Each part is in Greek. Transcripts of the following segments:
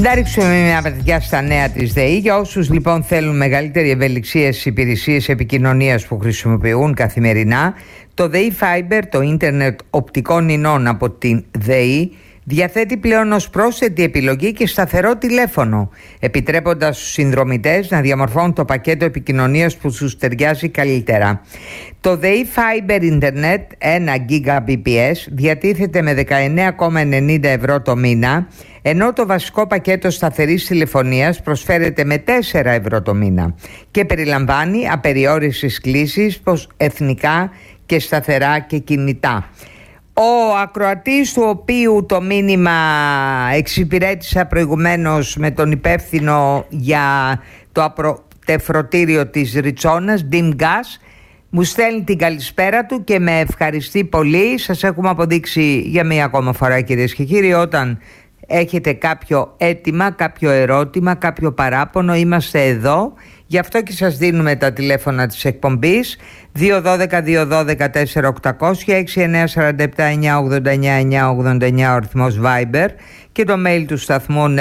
Να ρίξουμε μια ματιά στα νέα της ΔΕΗ. Για όσους λοιπόν θέλουν μεγαλύτερη ευελιξία στις υπηρεσίες επικοινωνίας που χρησιμοποιούν καθημερινά, το ΔΕΗ Fiber, το ίντερνετ οπτικών ινών από την ΔΕΗ, διαθέτει πλέον ως πρόσθετη επιλογή και σταθερό τηλέφωνο, επιτρέποντας στους συνδρομητές να διαμορφώνουν το πακέτο επικοινωνίας που τους ταιριάζει καλύτερα. Το ΔΕΗ Fiber Internet 1 Gbps διατίθεται με 19,90 ευρώ το μήνα, ενώ το βασικό πακέτο σταθερής τηλεφωνίας προσφέρεται με 4 ευρώ το μήνα και περιλαμβάνει απεριόριστες κλήσεις προς εθνικά και σταθερά και κινητά. Ο ακροατής του οποίου το μήνυμα εξυπηρέτησα προηγουμένως με τον υπεύθυνο για το απορροφητήριο της Ριτσόνας, Dim Gas, μου στέλνει την καλησπέρα του και με ευχαριστεί πολύ. Σας έχουμε αποδείξει για μία ακόμα φορά, κυρίες και κύριοι, όταν έχετε κάποιο αίτημα, κάποιο ερώτημα, κάποιο παράπονο, είμαστε εδώ. Γι' αυτό και σας δίνουμε τα τηλέφωνα της εκπομπής 212-212-4800, 6947-989-989 ο αριθμός Viber και το mail του σταθμού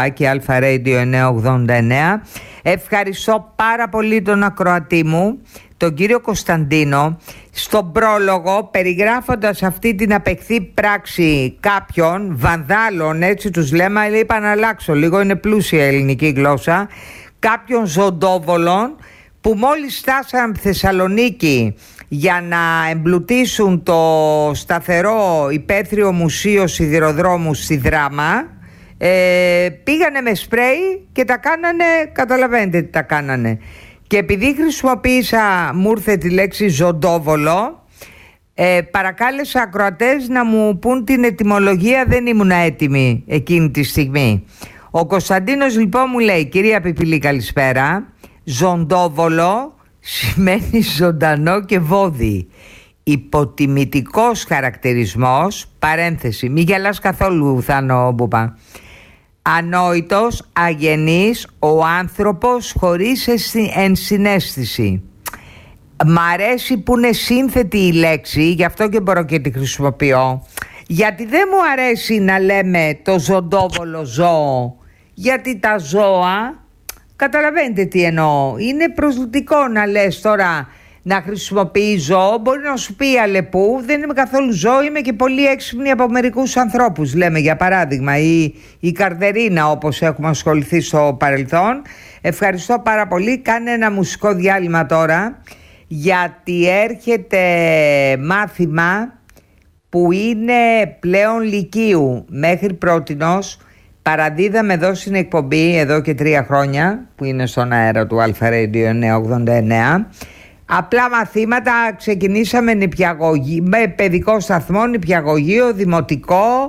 ner@alpharadio989. Ευχαριστώ πάρα πολύ τον ακροατή μου, τον κύριο Κωνσταντίνο, στον πρόλογο, περιγράφοντας αυτή την απεχθή πράξη κάποιων βανδάλων, έτσι τους λέμε, αλλά είπα να αλλάξω λίγο, είναι πλούσια ελληνική γλώσσα, κάποιων ζωντόβολων που μόλις φτάσαν Θεσσαλονίκη για να εμπλουτίσουν το σταθερό υπαίθριο μουσείο σιδηροδρόμου στη Δράμα, πήγανε με σπρέι και τα κάνανε, καταλαβαίνετε τι τα κάνανε. Και επειδή χρησιμοποίησα, μου ήρθε τη λέξη ζωντόβολο, παρακάλεσα ακροατές να μου πούν την ετυμολογία, δεν ήμουν έτοιμη εκείνη τη στιγμή. Ο Κωνσταντίνος λοιπόν μου λέει: κυρία Πιπηλή, καλησπέρα. Ζωντόβολο σημαίνει ζωντανό και βόδι. Υποτιμητικός χαρακτηρισμός, παρένθεση, μη γελάς καθόλου Θάνο Μπουπά. Ανόητος, αγενής, ο άνθρωπος χωρίς ενσυναίσθηση. Μ' αρέσει που είναι σύνθετη η λέξη, γι' αυτό και μπορώ και τη χρησιμοποιώ. Γιατί δεν μου αρέσει να λέμε το ζωντόβολο ζώο, γιατί τα ζώα, καταλαβαίνετε τι εννοώ, είναι προσλητικό να λες τώρα να χρησιμοποιεί ζώο, μπορεί να σου πει αλεπού, δεν είμαι καθόλου ζώο, είμαι και πολύ έξυπνη από μερικούς ανθρώπους, λέμε για παράδειγμα, η Καρδερίνα, όπως έχουμε ασχοληθεί στο παρελθόν. Ευχαριστώ πάρα πολύ. Κάνε ένα μουσικό διάλειμμα τώρα, γιατί έρχεται μάθημα που είναι πλέον λυκείου. Μέχρι πρότινος παραδίδαμε εδώ στην εκπομπή, εδώ και 3 χρόνια που είναι στον αέρα του Alpha Radio 989, απλά μαθήματα. Ξεκινήσαμε με παιδικό σταθμό, νηπιαγωγείο, δημοτικό,